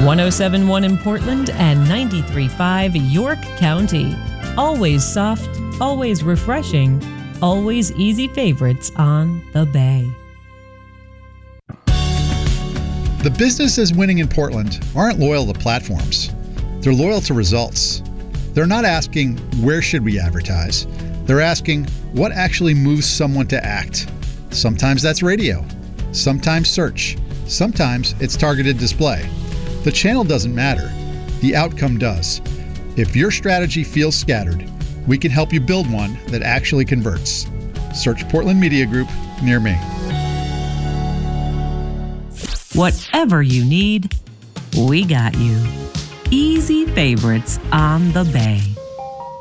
1071 in Portland and 93.5 York County. Always soft, always refreshing, always easy favorites on the Bay. The businesses winning in Portland aren't loyal to platforms. They're loyal to results. They're not asking, where should we advertise? They're asking, what actually moves someone to act? Sometimes that's radio. Sometimes search. Sometimes it's targeted display. The channel doesn't matter. The outcome does. If your strategy feels scattered, we can help you build one that actually converts. Search Portland Media Group near me. Whatever you need, we got you. Easy favorites on the Bay.